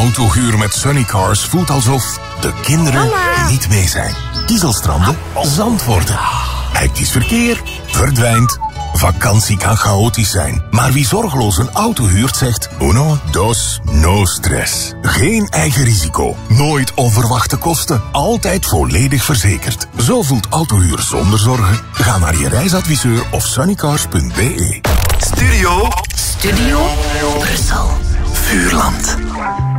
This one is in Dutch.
Autohuur met Sunnycars voelt alsof de kinderen niet mee zijn. Kieselstranden, Zandvoorten. Hectisch verkeer verdwijnt. Vakantie kan chaotisch zijn, maar wie zorgeloos een auto huurt zegt uno, dos, no stress. Geen eigen risico, nooit onverwachte kosten, altijd volledig verzekerd. Zo voelt autohuur zonder zorgen. Ga naar je reisadviseur of sunnycars.be. Studio Brussel. Vuurland.